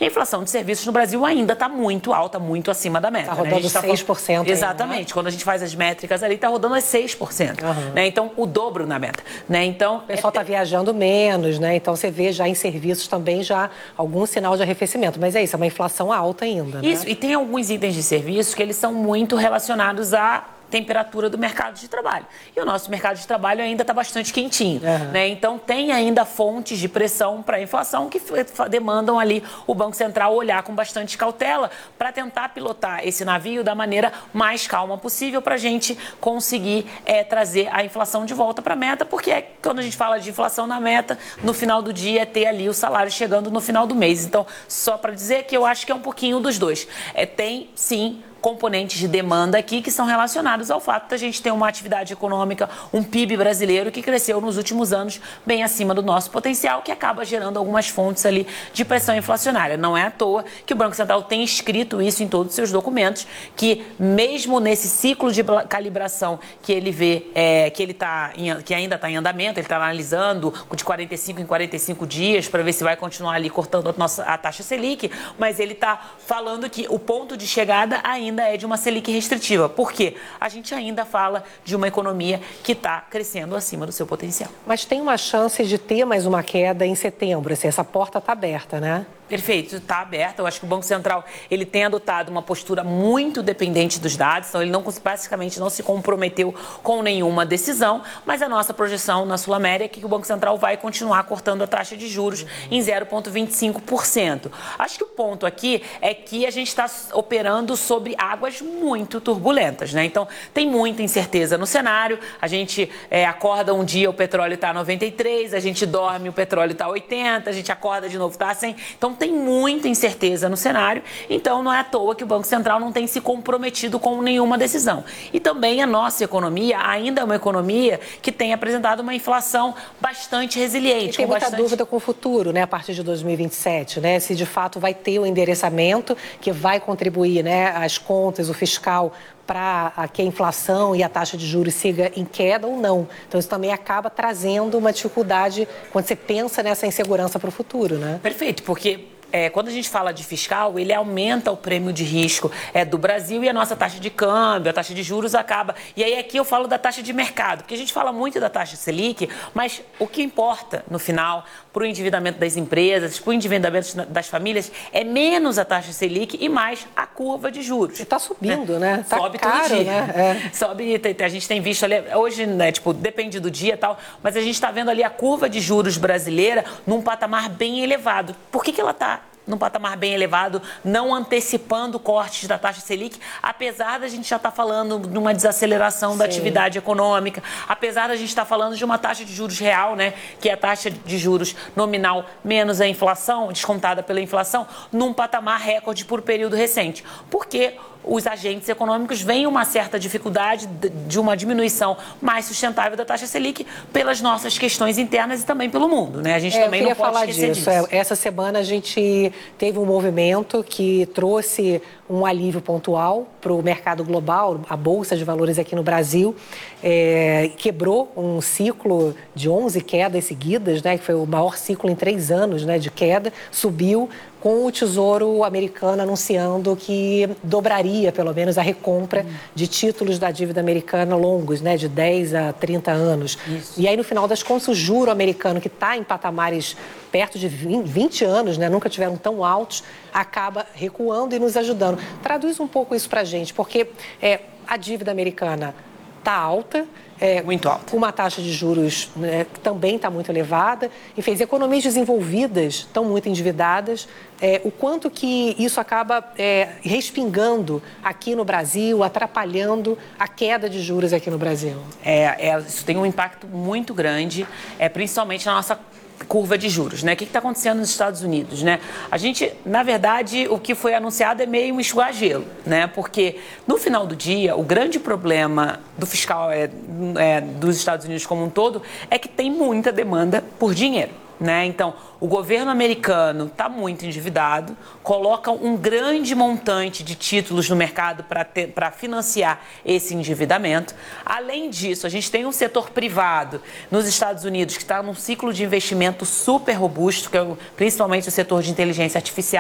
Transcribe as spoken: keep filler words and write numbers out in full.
E a inflação de serviços no Brasil ainda está muito alta, muito acima da meta. Está rodando né? seis por cento. Tá... Exatamente. Aí, né? Quando a gente faz as métricas ali, está rodando as seis por cento. Uhum. Né? Então, o dobro na meta. Né? Então, o pessoal está é... viajando menos, né? Então você vê já em serviços também já algum sinal de arrefecimento. Mas é isso, é uma inflação alta ainda. Né? Isso, e tem alguns itens de serviços que eles são muito relacionados a temperatura do mercado de trabalho. E o nosso mercado de trabalho ainda está bastante quentinho. Uhum. Né? Então, tem ainda fontes de pressão para a inflação que demandam ali o Banco Central olhar com bastante cautela para tentar pilotar esse navio da maneira mais calma possível para a gente conseguir é, trazer a inflação de volta para a meta, porque é, quando a gente fala de inflação na meta, no final do dia é ter ali o salário chegando no final do mês. Então, só para dizer que eu acho que é um pouquinho dos dois. É, tem, sim, componentes de demanda aqui que são relacionados ao fato de a gente ter uma atividade econômica, um P I B brasileiro que cresceu nos últimos anos bem acima do nosso potencial, que acaba gerando algumas fontes ali de pressão inflacionária. Não é à toa que o Banco Central tem escrito isso em todos os seus documentos, que mesmo nesse ciclo de calibração que ele vê, é, que, ele tá em, que ainda está em andamento, ele está analisando de quarenta e cinco em quarenta e cinco dias para ver se vai continuar ali cortando a, nossa, a taxa Selic, mas ele está falando que o ponto de chegada ainda ainda é de uma Selic restritiva. Por quê? A gente ainda fala de uma economia que está crescendo acima do seu potencial. Mas tem uma chance de ter mais uma queda em setembro, assim, essa porta está aberta, né? Perfeito, está aberto. Eu acho que o Banco Central ele tem adotado uma postura muito dependente dos dados, então ele não, basicamente não se comprometeu com nenhuma decisão, mas a nossa projeção na Sul América é que o Banco Central vai continuar cortando a taxa de juros em zero vírgula vinte e cinco por cento. Acho que o ponto aqui é que a gente está operando sobre águas muito turbulentas, né? Então, tem muita incerteza no cenário, a gente é, acorda um dia, o petróleo está a noventa e três, a gente dorme, o petróleo está a oitenta, a gente acorda de novo, está a cem. Então, tem muita incerteza no cenário, então não é à toa que o Banco Central não tem se comprometido com nenhuma decisão. E também a nossa economia ainda é uma economia que tem apresentado uma inflação bastante resiliente. E tem muita bastante... dúvida com o futuro, né, a partir de dois mil e vinte e sete, né, se de fato vai ter o endereçamento que vai contribuir, né, as contas, o fiscal, para que a inflação e a taxa de juros siga em queda ou não. Então, isso também acaba trazendo uma dificuldade quando você pensa nessa insegurança para o futuro, né? Perfeito, porque... É, quando a gente fala de fiscal, ele aumenta o prêmio de risco é, do Brasil e a nossa taxa de câmbio, a taxa de juros acaba. E aí aqui eu falo da taxa de mercado, porque a gente fala muito da taxa Selic, mas o que importa no final para o endividamento das empresas, para o endividamento das famílias, é menos a taxa Selic e mais a curva de juros. E está subindo, né? né? Tá Sobe caro, todo dia. Né? É. Sobe, a gente tem visto ali, hoje, né, tipo, depende do dia e tal, mas a gente está vendo ali a curva de juros brasileira num patamar bem elevado. Por que que ela está num patamar bem elevado, não antecipando cortes da taxa Selic, apesar da gente já estar falando de uma desaceleração da Sim. atividade econômica, apesar da gente estar falando de uma taxa de juros real, né, que é a taxa de juros nominal menos a inflação, descontada pela inflação, num patamar recorde por período recente. Por quê? Os agentes econômicos veem uma certa dificuldade de uma diminuição mais sustentável da taxa Selic pelas nossas questões internas e também pelo mundo, né? A gente é, também não pode falar esquecer disso. disso. É, essa semana a gente teve um movimento que trouxe um alívio pontual para o mercado global, a Bolsa de Valores aqui no Brasil, é, quebrou um ciclo de onze quedas seguidas, né? Que foi o maior ciclo em três anos, né, de queda, subiu, com o Tesouro americano anunciando que dobraria, pelo menos, a recompra hum. de títulos da dívida americana longos, né, de dez a trinta anos. Isso. E aí, no final das contas, o juro americano, que está em patamares perto de vinte anos, né, nunca tiveram tão altos, acaba recuando e nos ajudando. Traduz um pouco isso para a gente, porque é, a dívida americana está alta, É, muito alta. Uma taxa de juros, né, que também está muito elevada. Enfim, as economias desenvolvidas estão muito endividadas. É, o quanto que isso acaba é, respingando aqui no Brasil, atrapalhando a queda de juros aqui no Brasil? É, é, isso tem um impacto muito grande, é, principalmente na nossa curva de juros, né? O que está acontecendo nos Estados Unidos, né? A gente, na verdade, o que foi anunciado é meio um enxugar gelo, né? Porque, no final do dia, o grande problema do fiscal é, é, dos Estados Unidos como um todo é que tem muita demanda por dinheiro, né? Então, o governo americano está muito endividado, coloca um grande montante de títulos no mercado para financiar esse endividamento. Além disso, a gente tem um setor privado nos Estados Unidos que está num ciclo de investimento super robusto, que é principalmente o setor de inteligência artificial.